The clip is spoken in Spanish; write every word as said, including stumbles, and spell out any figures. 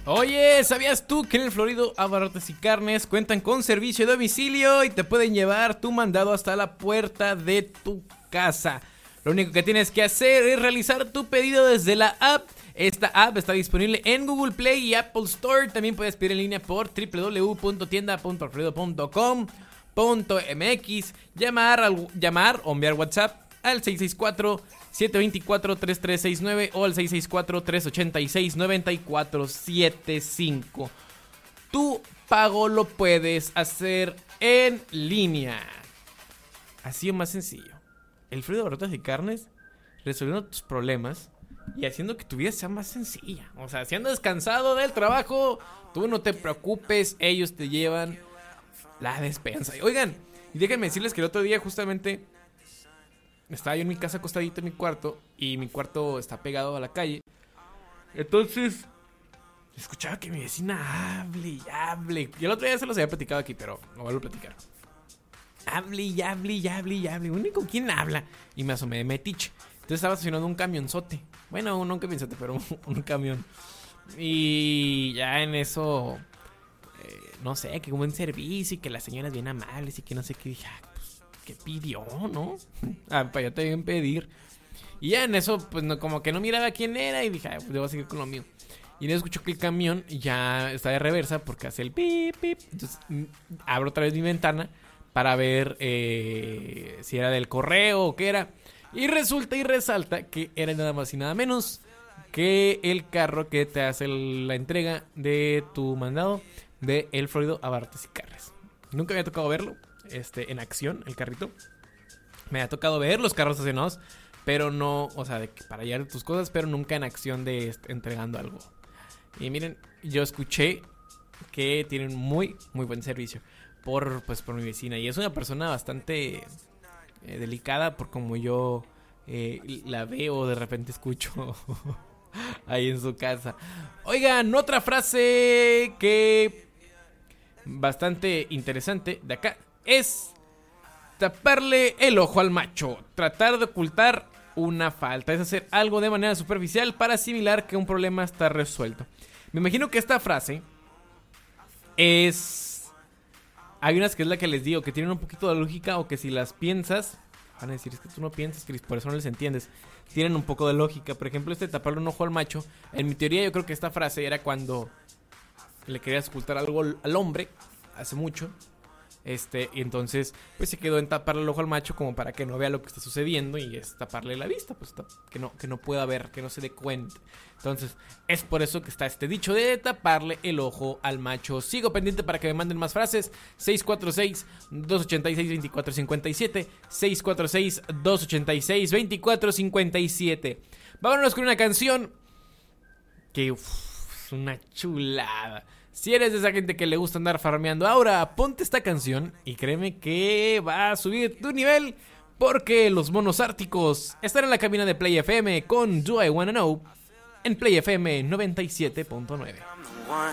Oye, ¿sabías tú que en el Florido Abarrotes y Carnes cuentan con servicio de domicilio y te pueden llevar tu mandado hasta la puerta de tu casa? Lo único que tienes que hacer es realizar tu pedido desde la app. Esta app está disponible en Google Play y Apple Store. También puedes pedir en línea por doble u doble u doble u punto tienda punto alfredo punto com punto m x, llamar, al, llamar o enviar WhatsApp al seis seis cuatro, siete dos cuatro, tres tres seis nueve o al seis seis cuatro, tres ocho seis, nueve cuatro siete cinco. Tu pago lo puedes hacer en línea. Así o más sencillo. El Florido Abarrotes y Carnes, resolviendo tus problemas y haciendo que tu vida sea más sencilla. O sea, si andas cansado del trabajo, tú no te preocupes, ellos te llevan la despensa. Oigan, y déjenme decirles que el otro día justamente estaba yo en mi casa acostadito en mi cuarto y mi cuarto está pegado a la calle. Entonces escuchaba que mi vecina hable y hable. Y el otro día se los había platicado aquí, pero lo vuelvo a platicar. Hable y hable y hable y hable. Único, ¿quién habla? Y me asomé de metiche. Entonces estaba estacionando un camionzote. Bueno, no un camionzote, pero un, un camión. Y ya en eso, eh, no sé, que como en servicio y que las señoras bien amables y que no sé qué. Dije, ah, pues, ¿qué pidió, no? Ah, para yo también pedir. Y ya en eso, pues no, como que no miraba quién era y dije, ah, pues debo seguir con lo mío. Y en eso escucho que el camión ya está de reversa porque hace el pip, pip. Entonces abro otra vez mi ventana para ver eh, si era del correo o qué era. Y resulta y resalta que era nada más y nada menos que el carro que te hace la entrega de tu mandado de El Florido Abarrotes y Carnes. Nunca me había tocado verlo este, en acción, el carrito. Me ha tocado ver los carros estacionados, pero no, o sea, de que para llevar tus cosas, pero nunca en acción de este, entregando algo. Y miren, yo escuché que tienen muy, muy buen servicio. Por, pues, por mi vecina. Y es una persona bastante eh, delicada por como yo eh, la veo, de repente escucho ahí en su casa. Oigan, otra frase que bastante interesante de acá es taparle el ojo al macho. Tratar de ocultar una falta. Es hacer algo de manera superficial para asimilar que un problema está resuelto. Me imagino que esta frase es... Hay unas que es la que les digo, que tienen un poquito de lógica o que si las piensas, van a decir, es que tú no piensas, Chris, por eso no les entiendes. Tienen un poco de lógica. Por ejemplo, este taparle un ojo al macho. En mi teoría yo creo que esta frase era cuando le querías ocultar algo al hombre, hace mucho. Este, y entonces, pues se quedó en taparle el ojo al macho como para que no vea lo que está sucediendo y es taparle la vista, pues que no, que no pueda ver, que no se dé cuenta. Entonces, es por eso que está este dicho de taparle el ojo al macho. Sigo pendiente para que me manden más frases. seis cuatro seis, dos ocho seis, dos cuatro cinco siete seis cuatro seis, dos ocho seis, dos cuatro cinco siete. Vámonos con una canción que uf, es una chulada. Si eres de esa gente que le gusta andar farmeando, ahora ponte esta canción y créeme que va a subir tu nivel, porque los monos árticos están en la cabina de Play F M con Do I Wanna Know en Play F M noventa y siete punto nueve.